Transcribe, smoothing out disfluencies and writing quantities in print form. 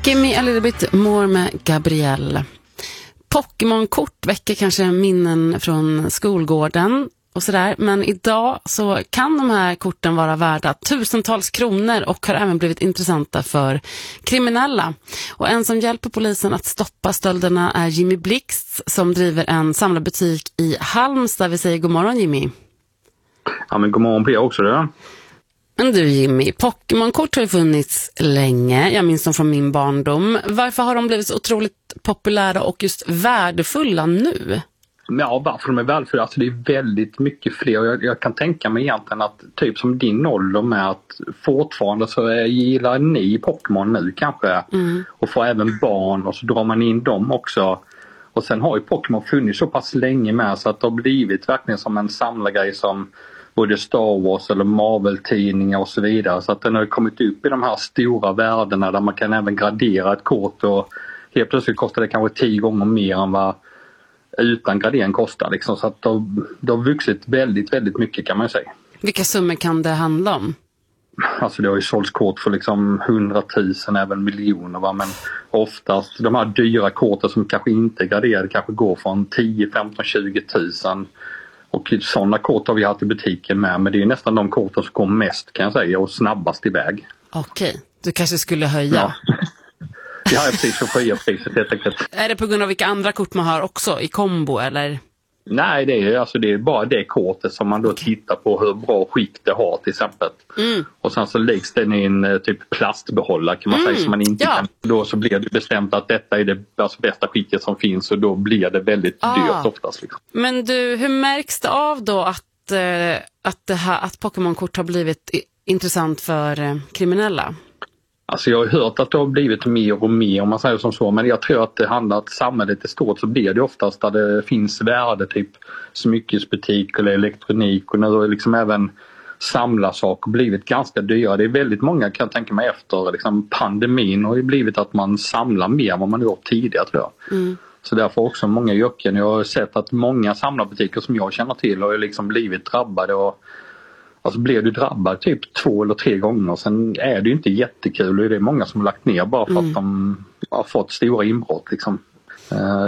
Give me a little bit more med Gabrielle. Pokémon-kort väcker kanske minnen från skolgården och sådär. Men idag så kan de här korten vara värda tusentals kronor och har även blivit intressanta för kriminella. Och en som hjälper polisen att stoppa stölderna är Jimmy Blixt som driver en samlarbutik i Halmstad. Vi säger god morgon, Jimmy. Ja, men god morgon på er också då. Men du Jimmy, Pokémon-kort har ju funnits länge. Jag minns dem från min barndom. Varför har de blivit så otroligt populära och just värdefulla nu? Ja, varför de är värdefulla? Alltså det är väldigt mycket fler. Jag kan tänka mig egentligen att typ som din ålder med att fortfarande så gillar ni Pokémon nu kanske. Och får även barn och så drar man in dem också. Och sen har ju Pokémon funnits så pass länge med så att det har blivit verkligen som en samlargrej som både Star Wars eller Marvel-tidningar och så vidare. Så att den har kommit upp i de här stora värdena där man kan även gradera ett kort och helt plötsligt kostar det kanske 10 gånger mer än vad utan gradering kostar. Liksom. Så att det har vuxit väldigt, väldigt mycket kan man säga. Vilka summor kan det handla om? Alltså det har ju sålts kort för liksom 100 000, även miljoner. Va? Men oftast de här dyra korten som kanske inte är graderade kanske går från 10, 15, 20 000. Och sådana kort har vi haft i butiken med. Men det är nästan de korten som går mest kan jag säga och snabbast iväg. Okej, du kanske skulle höja. Ja, precis, för att höja priset helt enkelt. Är det på grund av vilka andra kort man har också i kombo eller? Nej, det är bara det kortet som man då tittar på hur bra skick det har till exempel. Och sen så läggs den i en typ plastbehållare kan man säga som man inte kan. Då så blir det bestämt att detta är det bästa skicket som finns och då blir det väldigt dyrt oftast. Liksom. Men du, hur märks det av då att Pokémon-kort har blivit intressant för kriminella? Alltså jag har hört att det har blivit mer och mer om man säger som så, men jag tror att det handlar om att samhället är stort så blir det oftast där det finns värde typ smyckesbutik eller elektronik och när det liksom även samlarsaker blivit ganska dyra. Det är väldigt många kan jag tänka mig efter liksom pandemin har ju blivit att man samlar mer än vad man gjort tidigare tror jag. Så därför också många yrken. Jag har sett att många samlarbutiker som jag känner till har ju liksom blivit drabbade och alltså blev du drabbad typ 2 eller 3 gånger. Sen är det ju inte jättekul och det är många som har lagt ner bara för att de har fått stora inbrott liksom.